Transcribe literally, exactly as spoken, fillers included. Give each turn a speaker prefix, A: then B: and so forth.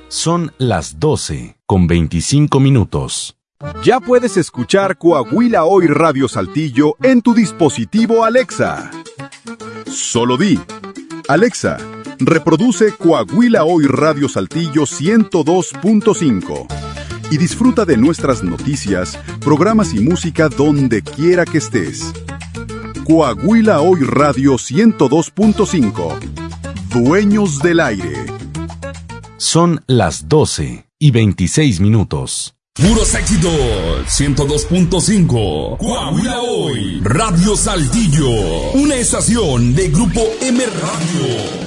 A: Son las doce con veinticinco minutos.
B: Ya puedes escuchar Coahuila Hoy Radio Saltillo en tu dispositivo Alexa. Solo di: Alexa, reproduce Coahuila Hoy Radio Saltillo ciento dos punto cinco y disfruta de nuestras noticias, programas y música donde quiera que estés. Coahuila Hoy Radio ciento dos punto cinco. Dueños del aire.
A: Son las doce y veintiséis minutos.
C: Puros éxitos, ciento dos punto cinco. Coahuila Hoy, Radio Saltillo. Una estación de Grupo M Radio.